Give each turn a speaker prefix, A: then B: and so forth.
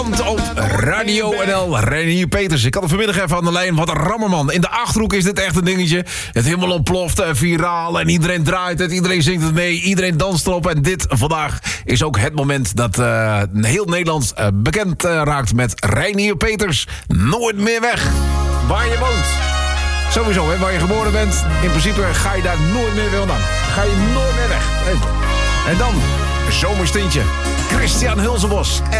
A: Op Radio NL, Reinier Peters. Ik had het vanmiddag even aan de lijn. Wat een rammerman. In de Achterhoek is dit echt een dingetje. Het helemaal ontploft, viraal. En iedereen draait het, iedereen zingt het mee. Iedereen danst erop. En dit vandaag is ook het moment dat heel Nederland bekend raakt met Reinier Peters. Nooit meer weg. Waar je woont. Sowieso, hè, waar je geboren bent. In principe ga je daar nooit meer vandaan. Ga je nooit meer weg. En dan, een zomerstintje. Christian Hulsebos.